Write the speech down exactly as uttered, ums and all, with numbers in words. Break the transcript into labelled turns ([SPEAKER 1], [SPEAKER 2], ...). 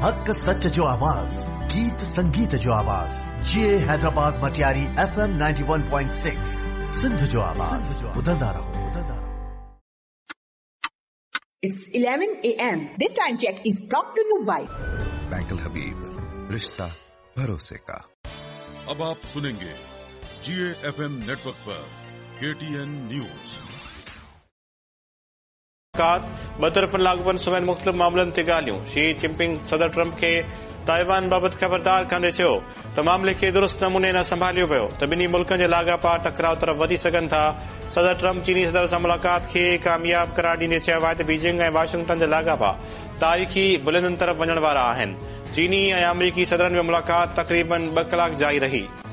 [SPEAKER 1] हक सच जो आवाज, गीत संगीत जो आवाज, ये Hyderabad Matiari F M ninety one point six, Sindh जो आवाज, बुलंदा रहो।
[SPEAKER 2] It's eleven a m This time check is brought to you by
[SPEAKER 3] bank अल हबीब, रिश्ता भरोसे का।
[SPEAKER 4] अब आप सुनेंगे जीए एफ एम नेटवर्क पर के टी एन न्यूज़।
[SPEAKER 5] ॿ तरफ़नि लाॻुपनि समेत मुख़्तलिफ़ मामलनि ते ॻाल्हियूं। शी जिनपिंग सदर ट्रम्प खे ताइवान बाबति ख़बरदार कंदे चयो त मामले खे दुरुस्त नमूने न संभालियो वियो त ॿिन्ही मुल्कनि जे लाॻापा टकराव तरफ़ वधी सघनि था। सदर ट्रम्प चीनी सदर सां मुलाक़ात खे कामयाब करार ॾींदे चयो आहे त बीजिंग ऐं वाशिंगटन जे लाॻापा तारीख़ी बुलंदनि तरफ़ वञण वारा आहिनि। चीनी ऐं अमरीकी सदरनि में मुलाक़ात तक़रीबन ॿ कलाक जारी रही।